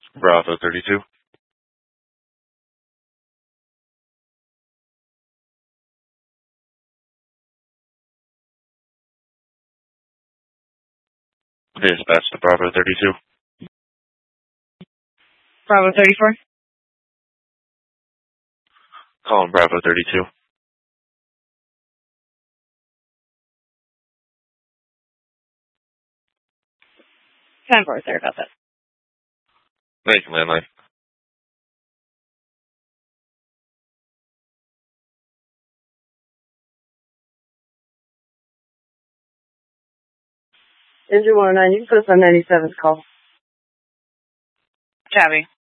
Bravo 32. Dispatch to Bravo 32. Bravo 34. Calling Bravo 32. 10-4, sorry about that. Thank you, landline. Engine 109, you can put us on 97's call. Copy.